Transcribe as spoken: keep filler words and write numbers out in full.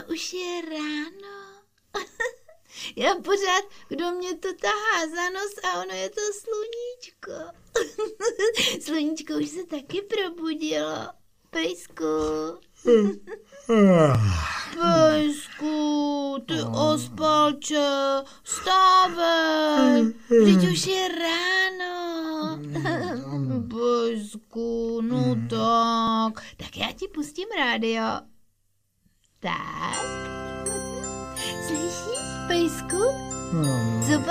ono už je ráno. Já pořád, kdo mě to tahá za nos a ono je to sluníčko. Sluníčko už se taky probudilo. Pejsku. Pejsku, ty ospalče, vstávej. Vždyť už je ráno. Pejsku, no tak. Tak já ti pustím rádio. Tak. Slyšíš, pejsku? Co